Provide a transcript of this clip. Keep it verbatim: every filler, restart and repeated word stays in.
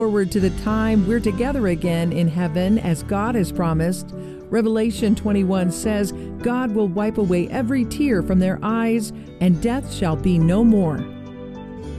Forward to the time we're together again in heaven as God has promised. Revelation twenty-one says, God will wipe away every tear from their eyes, and death shall be no more.